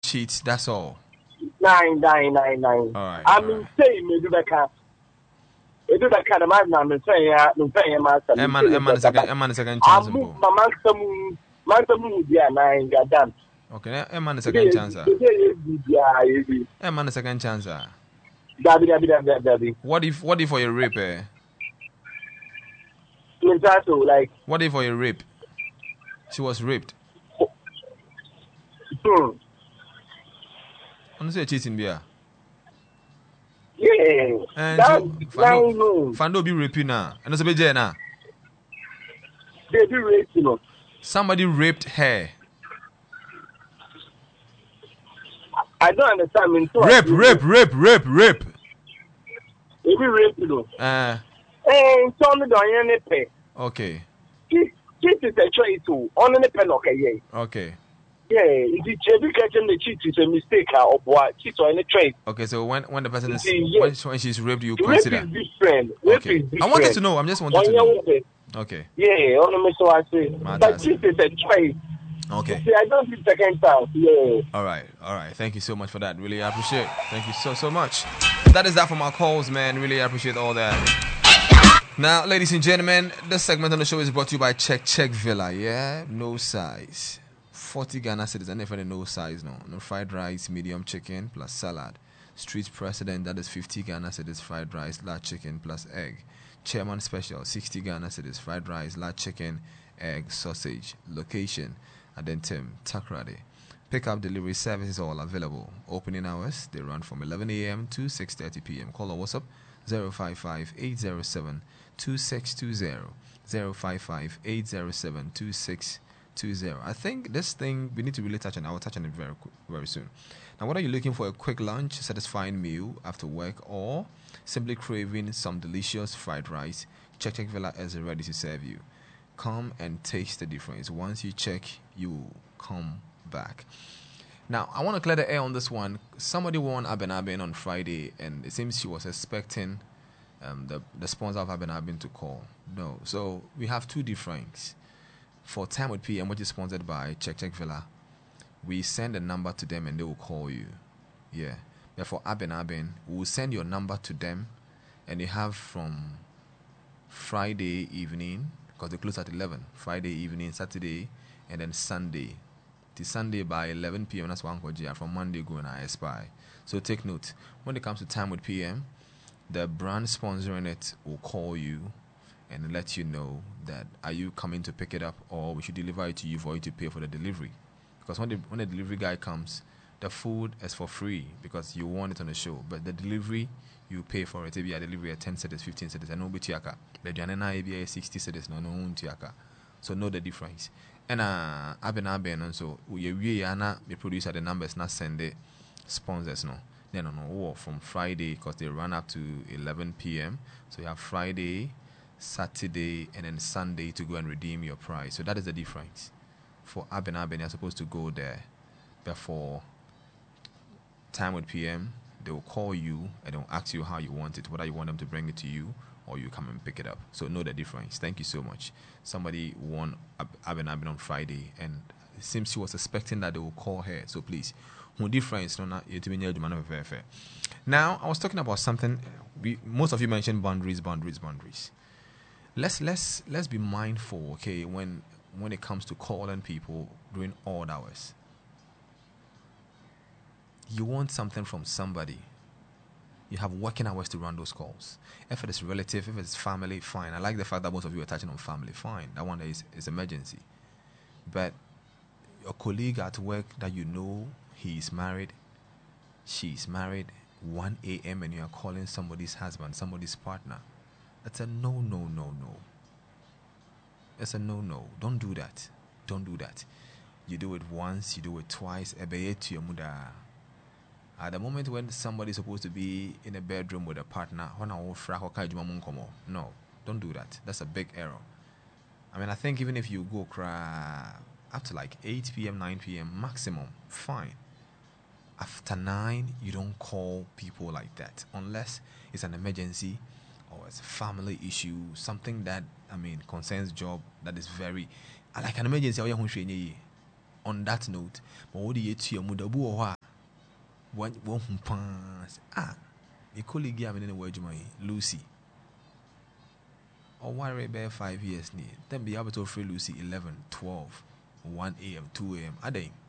cheat. That's all. Nine. All right. I mean, say me do that kind. It do that kind of man. I'm saying, no paying myself. Eman second chance. I move my man, yeah, nine, goddamn. Okay, Eman second chance. Eman second chance. Dabby. What if for your rape? Like, What if for your rape? She was raped. I'm say cheating, beer. Yeah, And that's so, Fando be raping now. And it's a bit now. They do rape, you know. Somebody raped her. I don't understand. I mean, so rape. They do rape, you know. And so me don't any pay. Okay. This is a choice too. On any pen, okay, Okay. Yeah, the JB catching the cheat is a mistake or what? Cheat or any trade. Okay, so when the person is when she's raped, you the consider. Rape is different. Okay. Rape is different. I wanted to know. I'm just wanted to know. Okay. Yeah, on the so I say. But cheat is a trade. Okay. See, I don't do second chance. Yeah. All right. Thank you so much for that. Really appreciate it. Thank you so much. That is that for my calls, man. Really appreciate all that. Now, ladies and gentlemen, this segment on the show is brought to you by Check Villa. Yeah, no size. 40 Ghana cedis, and if any no size, no fried rice, medium chicken plus salad. Street president, that is 50 Ghana cedis, fried rice, large chicken plus egg. Chairman special, 60 Ghana cedis, fried rice, large chicken, egg, sausage. Location, Adentim, Takrade. Pickup delivery services all available. Opening hours, they run from 11 a.m. to 6:30 p.m. Call or WhatsApp 055-807-2620, 055-807-2620. I think this thing we need to really touch on. I will touch on it very soon. Now, whether you're looking for a quick lunch, satisfying meal after work, or simply craving some delicious fried rice, Check Villa is ready to serve you. Come and taste the difference. Once you check, you come back. Now, I want to clear the air on this one. Somebody won Aben on Friday, and it seems she was expecting the sponsor of Aben to call. No, so we have two difference. For Time with PM, which is sponsored by Check Villa, we send a number to them and they will call you. Yeah. Therefore, Aben, we will send your number to them, and you have from Friday evening, because they close at 11, Friday evening, Saturday, and then Sunday. Till Sunday by 11 p.m. That's one code. From Monday going I spy. So take note. When it comes to Time with PM, the brand sponsoring it will call you and let you know that are you coming to pick it up, or we should deliver it to you for you to pay for the delivery. Because when the delivery guy comes, the food is for free because you want it on the show, but the delivery you pay for it. Maybe a delivery at 10 cedis, 15 cedis, and no bit yaka. The Janena maybe 60 cedis, no tiaka. So know the difference. And Aben and so we ana the producer the numbers not send the sponsors no. No from Friday because they run up to 11 p.m. So you have Friday, Saturday, and then Sunday to go and redeem your prize. So that is the difference. For Aben, you're supposed to go there before Time with PM. They will call you and they'll ask you how you want it, whether you want them to bring it to you or you come and pick it up. So know the difference. Thank you so much. Somebody won Aben on Friday, and it seems she was expecting that they will call her. So please, no difference. Now I was talking about something. Most of you mentioned boundaries. Let's be mindful, okay, when it comes to calling people during odd hours. You want something from somebody, you have working hours to run those calls. If it is relative, if it's family, fine. I like the fact that most of you are touching on family, fine. That one is emergency. But your colleague at work that you know he is married, she's married, 1 a.m. and you are calling somebody's husband, somebody's partner. That's a no. It's a no. Don't do that. You do it once, you do it twice. At the moment when somebody is supposed to be in a bedroom with a partner, no, don't do that. That's a big error. I mean, I think even if you go cry up to like 8 p.m., 9 p.m. maximum, fine. After 9, you don't call people like that unless it's an emergency or it's a family issue, something that, I mean, concerns job that is very, like an emergency. on that note, but what do you to your mudabu one pass? A colleague gave me in the word Lucy. Or why bear 5 years near? Then be able to free Lucy 11, 12, 1 a.m., 2 a.m. a day.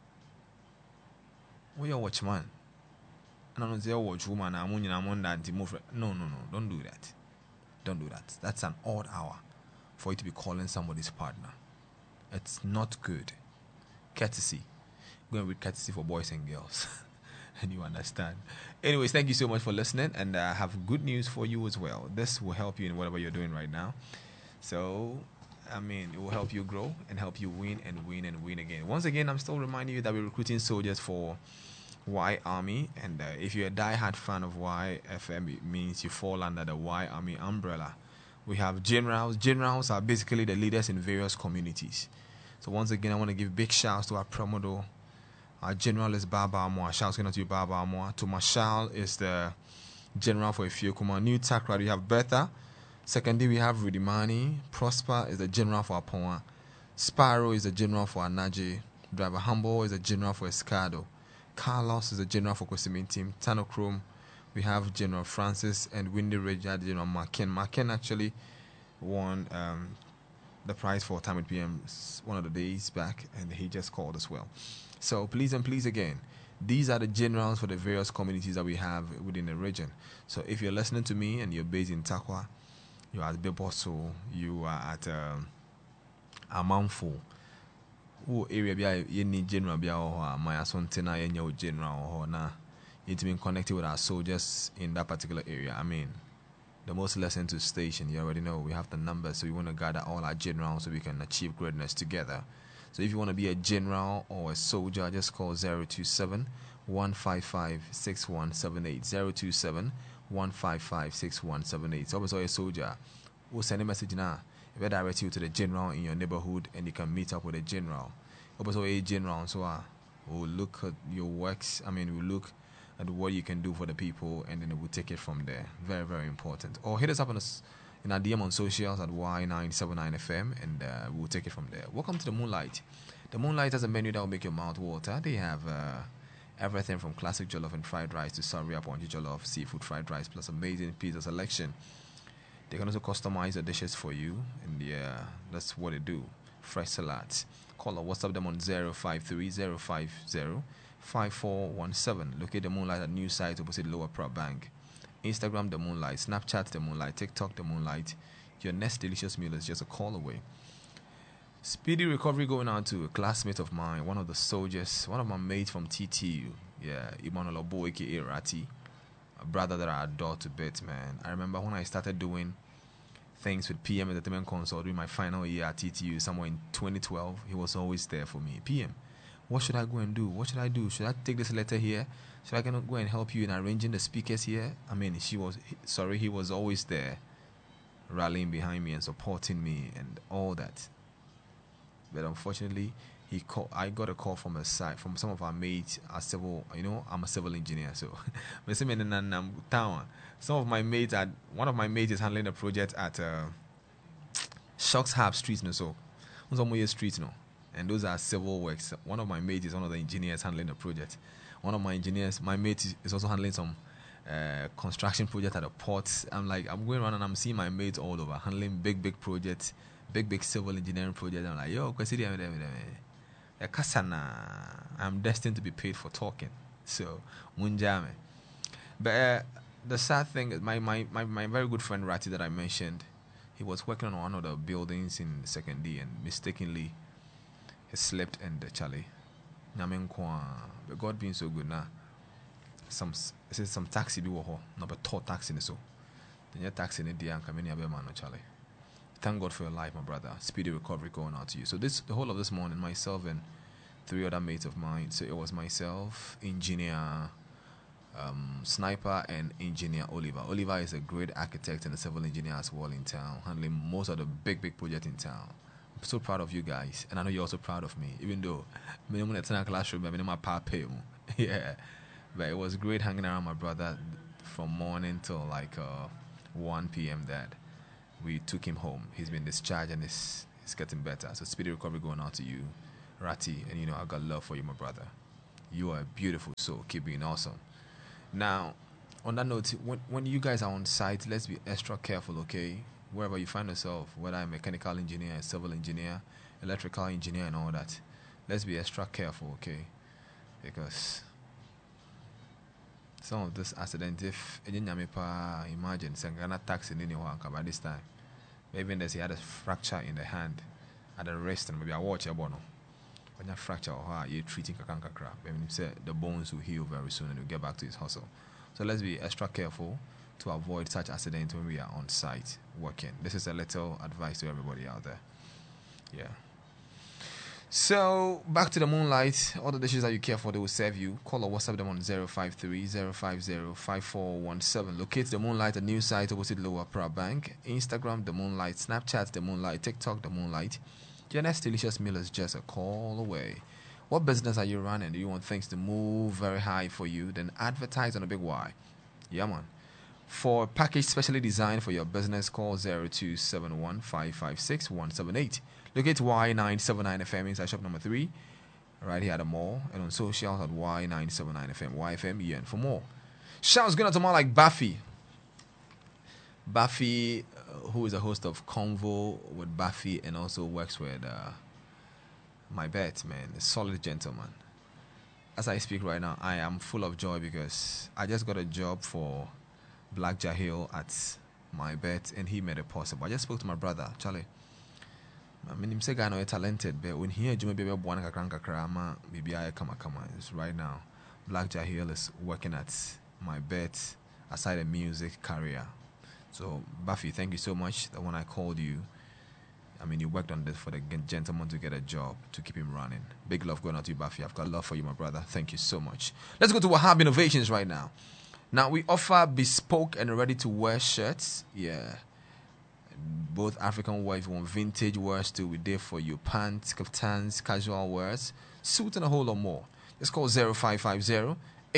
We are watchman. And I don't say watch woman, I'm on that. No, don't do that. Don't do that. That's an odd hour for you to be calling somebody's partner. It's not good. Courtesy. Go and read courtesy for boys and girls. And you understand. Anyways, thank you so much for listening, and I have good news for you as well. This will help you in whatever you're doing right now. So, it will help you grow and help you win and win and win again. Once again, I'm still reminding you that we're recruiting soldiers for Y Army, and if you're a die-hard fan of YFM, it means you fall under the Y Army umbrella. We have generals. Generals are basically the leaders in various communities. So once again, I want to give big shouts to our promoter. Our general is Baba Amwa. Shouts going out to you, Baba Amwa. To Marshall is the general for Ifiokuma. New Takra, we have Bertha. Secondly, we have Rudimani. Prosper is the general for Aponwa. Sparrow is the general for Anaje. Driver Humble is the general for Escado. Carlos is the general for Kwesimin team. Tanochrome, we have General Francis, and Windy Ridge, General Maken. Maken actually won the prize for Time with PM one of the days back, and he just called as well. So please and please again, these are the generals for the various communities that we have within the region. So if you're listening to me and you're based in Takwa, you are at Beboso, you are at Amanfo, who area you need general my asontina your general or na it's been connected with our soldiers in that particular area. The most listened to station, you already know we have the numbers, so we want to gather all our generals so we can achieve greatness together. So if you want to be a general or a soldier, just call 027 155 6178. 027 155 6178. So also a soldier, we'll send a message now. It will direct you to the general in your neighborhood, and you can meet up with a general. Also a general, so we'll look at your works. We'll look at what you can do for the people, and then we'll take it from there. Very, very important. Or hit us up in our DM on socials at Y979FM, and we'll take it from there. Welcome to the Moonlight. The Moonlight has a menu that will make your mouth water. They have everything from classic jollof and fried rice to Saria Ponji jollof, seafood fried rice, plus amazing pizza selection. They can also customize the dishes for you, and that's what they do. Fresh salads. Call or WhatsApp them on 053-050-5417. Locate the Moonlight at new site opposite Lower Prop Bank. Instagram the Moonlight, Snapchat the Moonlight, TikTok the Moonlight. Your next delicious meal is just a call away. Speedy recovery going on to a classmate of mine, one of the soldiers, one of my mates from TTU. Yeah, Emmanuel Obo, aka Rati. A brother that I adore to bits, man. I remember when I started doing things with PM Entertainment Consult during my final year at TTU, somewhere in 2012, he was always there for me. PM, what should I go and do? What should I do? Should I take this letter here? Should I go and help you in arranging the speakers here? He was always there, rallying behind me and supporting me and all that. But unfortunately, I got a call from some of our mates. I'm a civil engineer, so one of my mates is handling a project at Shocks Hub Street, so streets, and those are civil works. One of my mates is one of the engineers handling the project. One of my mate is also handling some construction project at a port. I'm going around and I'm seeing my mates all over handling big projects, big civil engineering projects. I'm like, yo, I'm destined to be paid for talking. So, munjame. But the sad thing is, my very good friend Rati that I mentioned, he was working on one of the buildings in the second D, and mistakenly he slipped and Charlie. But God being so good now, some taxi be wo number 2 taxi so. Then taxi in the and coming here man Charlie. Thank God for your life, my brother. Speedy recovery going out to you. So the whole of this morning, myself and 3 other mates of mine. So it was myself, engineer Sniper, and engineer Oliver. Oliver is a great architect and a civil engineer as well in town, handling most of the big projects in town. I'm so proud of you guys, and I know you're also proud of me. Even though I'm in a classroom, I'm in my pay. Yeah, but it was great hanging around my brother from morning till 1 p.m. That we took him home. He's been discharged and he's getting better. So speedy recovery going out to you. Ratty, and I got love for you, my brother. You are a beautiful soul. Keep being awesome. Now, on that note, when you guys are on site, let's be extra careful, okay? Wherever you find yourself, whether I'm a mechanical engineer, a civil engineer, electrical engineer, and all that, let's be extra careful, okay? Because some of this accident, if imagine, Sangana taxi in anyone by this time, maybe he had a fracture in the hand, at the wrist, and maybe I watch a bono. When you fracture or you're treating kakra, when you say the bones will heal very soon and you'll get back to his hustle. So let's be extra careful to avoid such accidents when we are on site working. This is a little advice to everybody out there. Yeah. So back to the Moonlight. All the dishes that you care for, they will serve you. Call or WhatsApp them on 053-050-5417. Locate the Moonlight, a new site opposite Lower Pra Bank. Instagram, the Moonlight. Snapchat, the Moonlight. TikTok, the Moonlight. Your next delicious meal is just a call away. What business are you running? Do you want things to move very high for you? Then advertise on a big Y. Yeah, man. For a package specially designed for your business, call 0271 556 178. Locate Y979FM inside shop number 3, right here at the mall, and on socials at Y979FM, YFM, for more. Shouts going out to more like Buffy. Buffy, who is a host of Convo with Buffy and also works with My Bet, man, a solid gentleman. As I speak right now, I am full of joy because I just got a job for Black Jahil at My Bet, and he made it possible. I just spoke to my brother, Charlie. I mean, I'm saying I know you're talented, but when he do maybe one kakra, maybe I come. Right now, Black Jahil is working at My Bet aside a music career. So, Buffy, thank you so much that when I called you, I mean, you worked on this for the gentleman to get a job to keep him running. Big love going out to you, Buffy. I've got love for you, my brother. Thank you so much. Let's go to Wahab Innovations right now. Now, we offer bespoke and ready-to-wear shirts. Yeah. Both African wear, if you want vintage wears too, we're there for you. Pants, kaftans, casual wears, suit, and a whole lot more. Just call 0550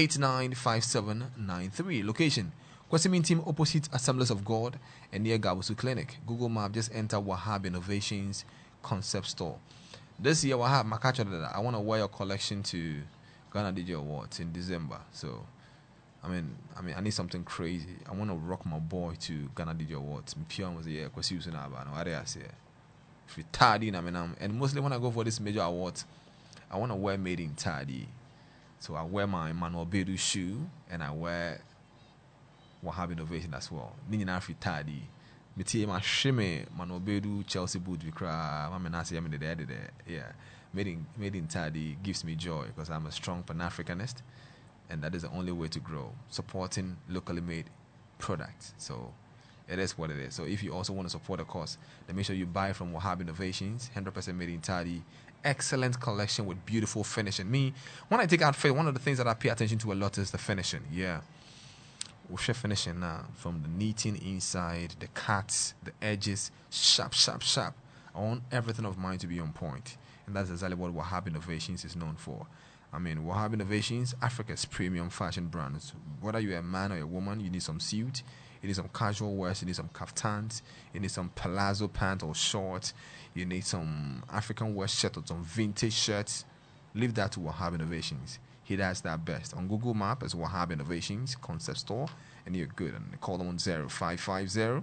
895793. Location, Kwesimin Team opposite Assemblies of God and near Gabusu Clinic. Google Map, just enter Wahab Innovations Concept Store. This year, Wahab, I want to wear your collection to Ghana DJ Awards in December. So, I mean, I need something crazy. I want to rock my boy to Ghana DJ Awards. My pion was here, because he was in Abba. What I say? If you're tardy, and mostly when I go for this major awards, I want to wear made in tardy. So I wear my Manuel Bedu shoe and I wear Wahab Innovation as well. Nina fi tardy. Me tie my shime Manuel Bedu Chelsea boot we cry. My menasi I'm there. Yeah, made in tardy gives me joy because I'm a strong Pan-Africanist. And that is the only way to grow, supporting locally made products. So it is what it is. So if you also want to support the cause, then make sure you buy from Wahab Innovations, 100% made in Tadi. Excellent collection with beautiful finishing. Me, when I take outfit, one of the things that I pay attention to a lot is the finishing. Yeah. We'll share finishing now. From the knitting inside, the cuts, the edges, sharp. I want everything of mine to be on point. And that's exactly what Wahab Innovations is known for. I mean, Wahab Innovations, Africa's premium fashion brands. Whether you're a man or a woman, you need some suit, you need some casual wears, you need some kaftans, you need some palazzo pants or shorts, you need some African wear shirt or some vintage shirts. Leave that to Wahab Innovations. He does that best. On Google Map as Wahab Innovations Concept Store, and you're good. And call them on 0550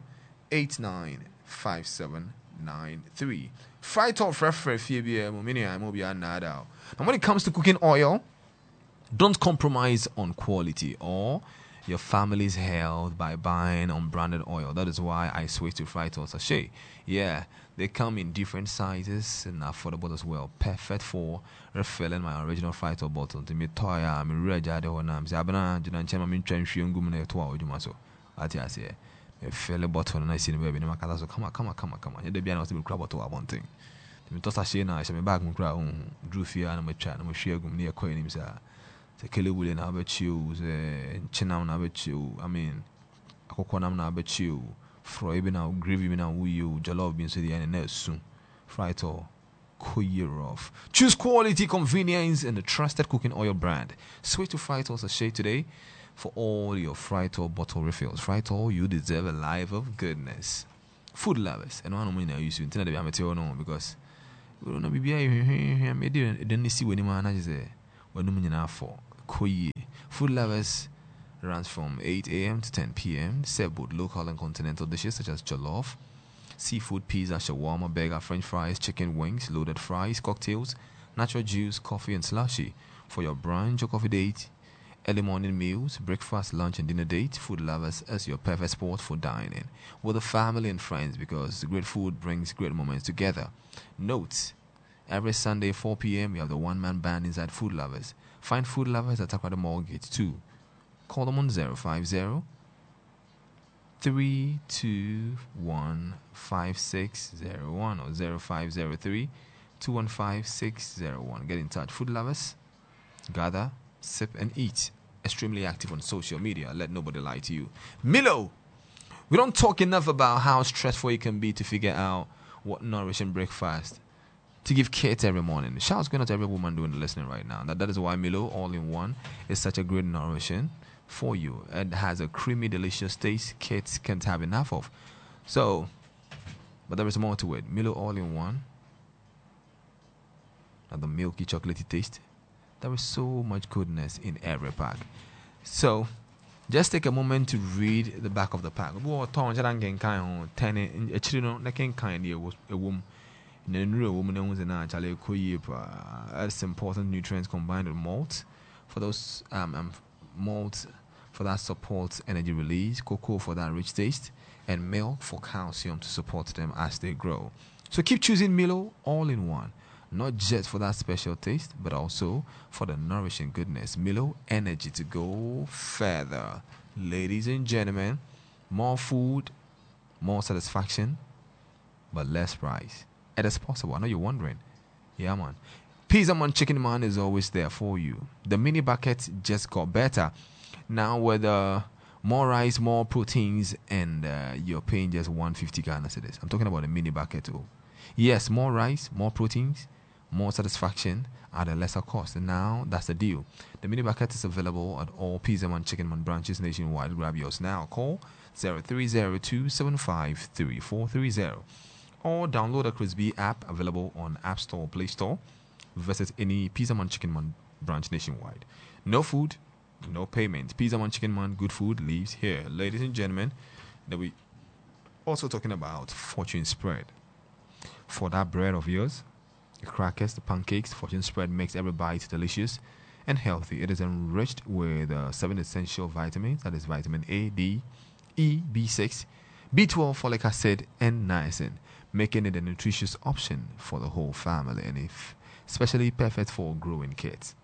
895793. Fright off now when it comes to cooking oil, don't compromise on quality or your family's health by buying unbranded oil. That is why I switched to Fright-All sachet. Yeah, they come in different sizes and affordable as well. Perfect for refilling my original Fright-All bottle. To me, toya, me reja de honam. Zabana, Junanchema, min train shungum ne toa ujumaso. Atiase. Fill a bottle and I see the baby. Come on. The piano will crab to one thing. The toss a na I shall be back and cry. Drew fear and my chat and my share near coin himself. The Kelly William Albert you, the Chinam Albert you. I mean, a coconam Albert you. Froy now, gravy now, woo you, Jalov being city and nurse soon. Fright or year off. Choose quality, convenience, and the trusted cooking oil brand. Switch to Fright-All sachet today. For all your Fright-All bottle refills. Fright-All, you deserve a life of goodness. Food lovers, and one of them I used to intend to be amateur no because We don't be here. Maybe it didn't see when man is there. When you for Koyi. Food Lovers runs from 8 a.m. to 10 p.m. Serve both local and continental dishes such as jollof, seafood, pizza, shawarma, burger, french fries, chicken wings, loaded fries, cocktails, natural juice, coffee, and slushy. For your brunch or coffee date, early morning meals, breakfast, lunch, and dinner date, Food Lovers is your perfect spot for dining with the family and friends because great food brings great moments together. Note, every Sunday 4 p.m. we have the one-man band inside Food Lovers. Find Food Lovers at Takwada Mall Gate 2. Call them on 050 321 5601 or 0503 215 601. Get in touch. Food Lovers, gather, sip, and eat. Extremely active on social media. Let nobody lie to you. Milo, we don't talk enough about how stressful it can be to figure out what nourishing breakfast to give kids every morning. Shout's going out to every woman doing the listening right now. That is why Milo All-in-One is such a great nourishing for you. It has a creamy, delicious taste kids can't have enough of. So, but there is more to it. Milo All-in-One and the milky, chocolatey taste. There is so much goodness in every pack. So, just take a moment to read the back of the pack. That's important nutrients combined with malt for those malt for that supports energy release, cocoa for that rich taste, and milk for calcium to support them as they grow. So keep choosing Milo All-in-One, not just for that special taste, but also for the nourishing goodness. Milo, energy to go further. Ladies and gentlemen, more food, more satisfaction, but less price. It is possible. I know you're wondering. Yeah, man. Pizza Man Chicken Man is always there for you. The mini bucket just got better. Now with more rice, more proteins, and you're paying just 150 Ghana cedis. I'm talking about the mini bucket too. Yes, more rice, more proteins, more satisfaction at a lesser cost. And now that's the deal. The mini bucket is available at all Pizza Man Chicken Man branches nationwide. Grab yours now. Call 0302753430. Or download the Chris B app available on App Store or Play Store. Visit any Pizza Man Chicken Man branch nationwide. No food, no payment. Pizza Man Chicken Man, good food lives here. Ladies and gentlemen, that we also talking about Fortune Spread. For that bread of yours, the crackers, the pancakes, Fortune Spread makes every bite delicious and healthy. It is enriched with 7 essential vitamins, that is vitamin A, D, E, B6, B12, folic acid, and niacin, making it a nutritious option for the whole family and especially perfect for growing kids.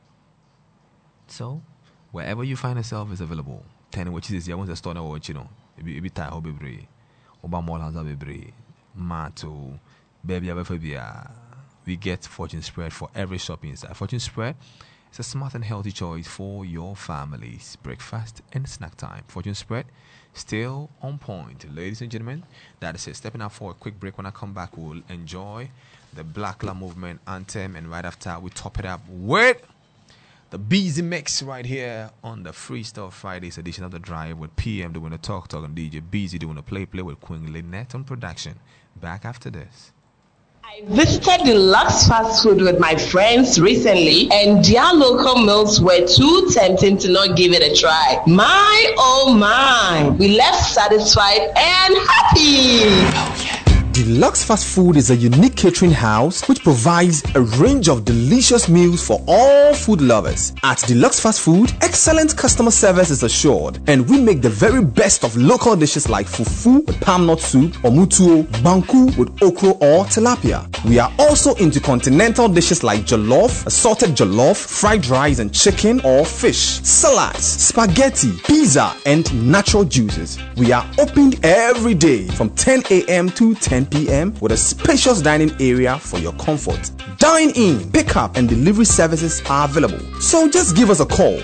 So, wherever you find yourself is available. 10 which is the store now, you know, be tie hobby bree, Oba Molanza be Mato, baby Abafabia. We get Fortune Spread for every shop inside. Fortune Spread is a smart and healthy choice for your family's breakfast and snack time. Fortune Spread, still on point. Ladies and gentlemen, that is it. Stepping out for a quick break. When I come back, we'll enjoy the Black La Movement anthem, and right after, we top it up with the Busy Mix right here on the Freestyle Fridays edition of The Drive with PM doing the talk and DJ Busy doing the play with Queen Lynette on production. Back after this. I visited Deluxe Fast Food with my friends recently, and their local meals were too tempting to not give it a try. My, oh my, we left satisfied and happy. Oh, yeah. Deluxe Fast Food is a unique catering house which provides a range of delicious meals for all food lovers. At Deluxe Fast Food, excellent customer service is assured, and we make the very best of local dishes like fufu with palm nut soup, omutuo, banku with okra or tilapia. We are also into continental dishes like jollof, assorted jollof, fried rice and chicken or fish, salads, spaghetti, pizza, and natural juices. We are open every day from 10 a.m. to 10 p.m. with a spacious dining area for your comfort. Dine in, pick up, and delivery services are available. So just give us a call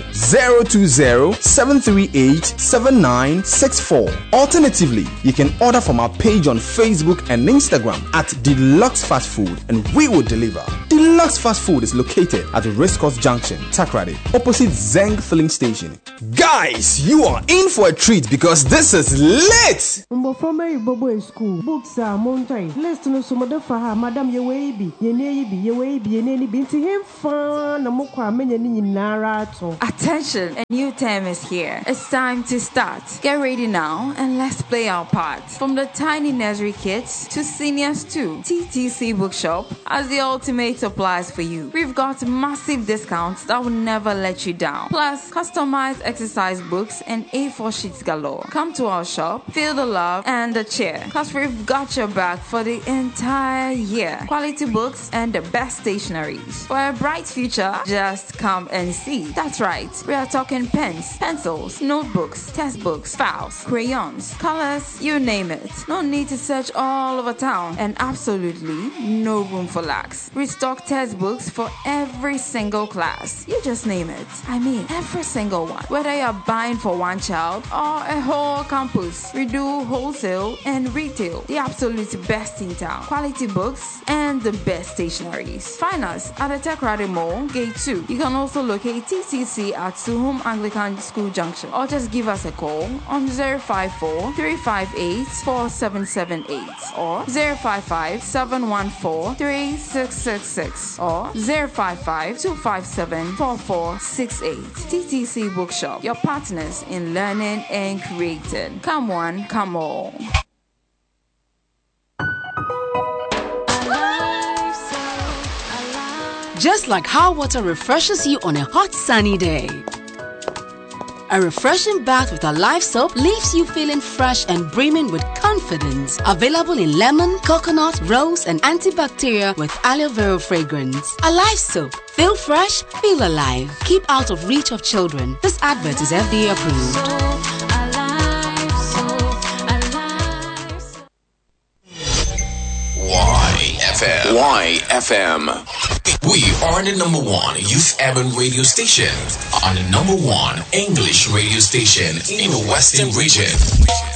020-738-7964. Alternatively, you can order from our page on Facebook and Instagram at Deluxe Fast Food, and we will deliver. Deluxe Fast Food is located at the Racecourse Junction, Takrady, opposite Zeng Filling Station. Guys, you are in for a treat because this is lit! Mbofome Bobo school. Books are mountain. List no sumada for her, Madam Yewebi, Yeneni binti him fan, Namokwa many narato. Attention, a new term is here. It's time to start. Get ready now and let's play our part. From the tiny nursery kids to seniors too, TTC Bookshop has the ultimate supplies for you. We've got massive discounts that will never let you down. Plus, customized exercise books and A4 sheets galore. Come to our shop, feel the love and the cheer, cause we've got your back for the entire year. Quality books and the best stationeries. For a bright future, just come and see. That's right, we are talking pens, pencils, notebooks, textbooks, files, crayons, colors, you name it. No need to search all over town and absolutely no room for lacks. We stock textbooks for every single class. You just name it. I mean, every single one. Whether you're buying for one child or a whole campus, we do wholesale and retail. The absolute best in town. Quality books and the best stationeries. Find us at the Tekrade Mall, Gate 2. You can also locate TCC at Suhum Anglican School Junction or just give us a call on 054 358 4778 or 055 714 3666 or 055 257 4468. TTC Bookshop, your partners in learning and creating. Come one, come all. Just like how water refreshes you on a hot sunny day. A refreshing bath with Alive soap leaves you feeling fresh and brimming with confidence. Available in lemon, coconut, rose, and antibacterial with aloe vera fragrance. Alive soap. Feel fresh, feel alive. Keep out of reach of children. This advert is FDA approved. YFM. We are the number one youth urban radio station and the number one English radio station in the Western region.